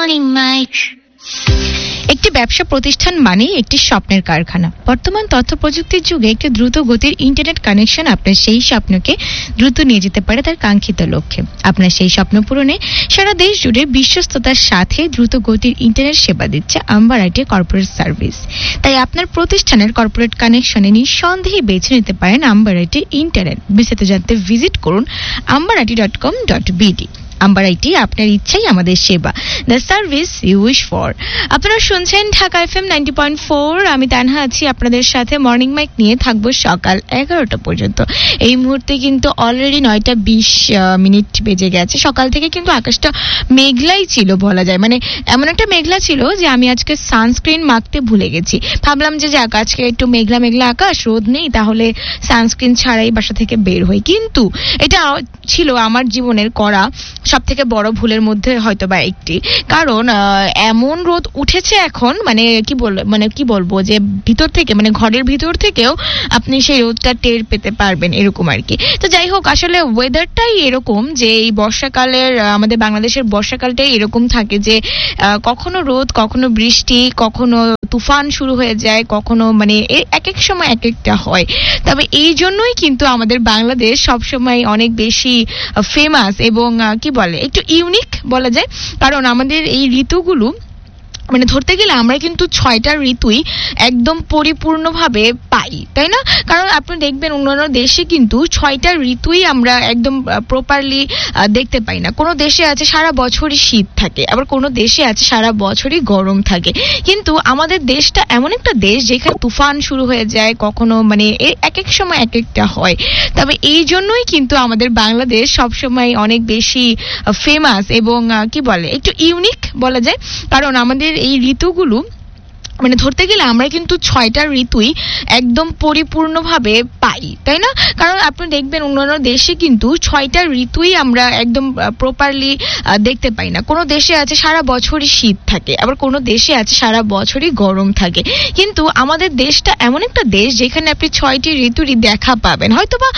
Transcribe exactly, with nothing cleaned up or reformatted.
Morning Mike. একটি ব্যবসা প্রতিষ্ঠান মানেই একটি স্বপ্নের কারখানা। বর্তমান তথ্য প্রযুক্তির যুগে একটি দ্রুত গতির ইন্টারনেট কানেকশন আপনার সেই স্বপ্নকে দ্রুত নিয়ে যেতে পারে তার কাঙ্ক্ষিত লক্ষ্যে। আপনার সেই স্বপ্ন পূরণে সারা দেশ জুড়ে বিশ্বস্ততার সাথে দ্রুত গতির ইন্টারনেট সেবা দিচ্ছে আম্বার আইটি কর্পোরেট সার্ভিস। তাই আপনার প্রতিষ্ঠানের কর্পোরেট কানেকশনে নিঃসন্দেহে বেছে নিতে পারেন আম্বার আইটি ইন্টারনেট। বিস্তারিত জানতে ভিজিট করুন amber IT dot com dot BD. Amber IT, আপনার ইচ্ছাই আমাদের সেবা, the service you wish for. আপনারা শুনছেন Dhaka FM ninety point four. আমি তানহা আছি আপনাদের সাথে। মর্নিং মাইক নিয়ে থাকবো সকাল এগারোটা পর্যন্ত। এই মুহূর্তে কিন্তু অলরেডি নয়টা বিশ মিনিট বেজে গেছে। সকাল থেকে কিন্তু আকাশটা মেঘলাই ছিল বলা যায়, মানে এমন একটা মেঘলা ছিল যে আমি আজকে সানস্ক্রিন মাখতে ভুলে গেছি। ভাবলাম যে যাক আজকে একটু মেঘলা মেঘলা আকাশ, রোদ নেই, তাহলে সানস্ক্রিন ছাড়াই বাসা থেকে বের হই। কিন্তু এটা ছিল আমার জীবনের করা সব থেকে বড় ভুলের মধ্যে হয়তো বা একটি। কারণ এমন রোদ উঠেছে এখন, মানে কি বল মানে কি বলবো যে ভিতর থেকে, মানে ঘরের ভিতর থেকেও আপনি সেই রোদটা টের পেতে পারবেন, এরকম আর কি। তো যাই হোক, আসলে ওয়েদারটাই এরকম যে এই বর্ষাকালের, আমাদের বাংলাদেশের বর্ষাকালটাই এরকম থাকে যে কখনো রোদ, কখনো বৃষ্টি, কখনো তুফান শুরু হয়ে যায়, কখনো মানে এক এক সময় এক একটা হয়। তবে এই জন্যই কিন্তু আমাদের বাংলাদেশ সবসময় অনেক বেশি ফেমাস এবং কি বলে একটু ইউনিক বলা যায়। কারণ আমাদের এই ঋতুগুলো মানে ধরতে গেলে আমরা কিন্তু ছয়টা ঋতুই একদম পরিপূর্ণভাবে পাই, তাই না? কারণ আপনি দেখবেন অন্যান্য দেশে কিন্তু ছয়টা ঋতুই আমরা একদম প্রপারলি দেখতে পাই না। কোনো দেশে আছে সারা বছরই শীত থাকে, আবার কোনো দেশে আছে সারা বছরই গরম থাকে। কিন্তু আমাদের দেশটা এমন একটা দেশ যেখানে তুফান শুরু হয়ে যায়, কখনো মানে এক এক সময় এক একটা হয়। তবে এই জন্যই কিন্তু আমাদের বাংলাদেশ সবসময় অনেক বেশি ফেমাস এবং কি বলে একটু ইউনিক বলা যায়। কারণ আমাদের এই ঋতুগুলো মানে ধরতে গেলে আমরা কিন্তু ছয়টা ঋতুই একদম পরিপূর্ণভাবে পাই, তাই না? কারণ আপনি দেখবেন অন্যান্য দেশে কিন্তু ছয়টা ঋতুই আমরা একদম প্রপারলি দেখতে পাই না। কোনো দেশে আছে সারা বছরই শীত থাকে, আবার কোনো দেশে আছে সারা বছরই গরম থাকে। কিন্তু আমাদের দেশটা এমন একটা দেশ যেখানে আপনি ছয়টি ঋতুরই দেখা পাবেন। হয়তো বা